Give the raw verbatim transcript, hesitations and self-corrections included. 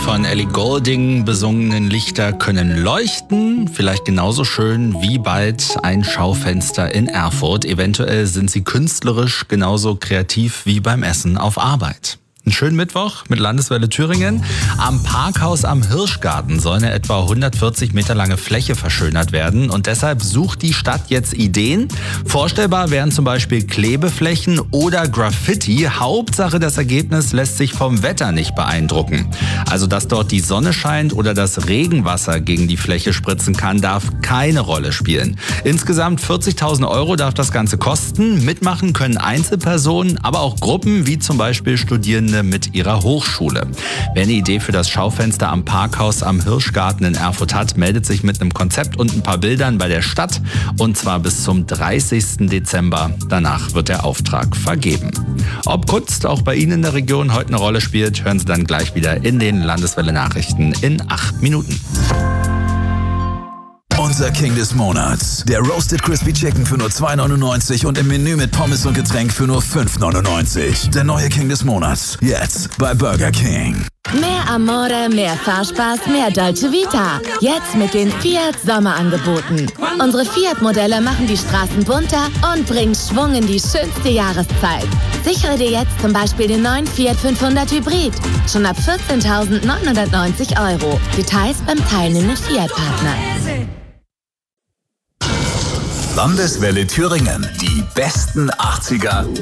von Ellie Goulding besungenen Lichter können leuchten, vielleicht genauso schön wie bald ein Schaufenster in Erfurt. Eventuell sind sie künstlerisch genauso kreativ wie beim Essen auf Arbeit. Einen schönen Mittwoch mit Landeswelle Thüringen. Am Parkhaus am Hirschgarten soll eine etwa hundertvierzig Meter lange Fläche verschönert werden und deshalb sucht die Stadt jetzt Ideen. Vorstellbar wären zum Beispiel Klebeflächen oder Graffiti. Hauptsache, das Ergebnis lässt sich vom Wetter nicht beeindrucken. Also, dass dort die Sonne scheint oder das Regenwasser gegen die Fläche spritzen kann, darf keine Rolle spielen. Insgesamt vierzigtausend Euro darf das Ganze kosten. Mitmachen können Einzelpersonen, aber auch Gruppen wie zum Beispiel Studierende mit ihrer Hochschule. Wer eine Idee für das Schaufenster am Parkhaus am Hirschgarten in Erfurt hat, meldet sich mit einem Konzept und ein paar Bildern bei der Stadt und zwar bis zum dreißigsten Dezember. Danach wird der Auftrag vergeben. Ob Kunst auch bei Ihnen in der Region heute eine Rolle spielt, hören Sie dann gleich wieder in den Landeswelle Nachrichten in acht Minuten. Unser King des Monats. Der Roasted Crispy Chicken für nur zwei neunundneunzig und im Menü mit Pommes und Getränk für nur fünf neunundneunzig. Der neue King des Monats. Jetzt bei Burger King. Mehr Amore, mehr Fahrspaß, mehr Dolce Vita. Jetzt mit den Fiat Sommerangeboten. Unsere Fiat-Modelle machen die Straßen bunter und bringen Schwung in die schönste Jahreszeit. Sichere dir jetzt zum Beispiel den neuen Fiat fünfhundert Hybrid. Schon ab vierzehntausendneunhundertneunzig Euro. Details beim teilnehmenden Fiat-Partner. Landeswelle Thüringen. Die besten achtziger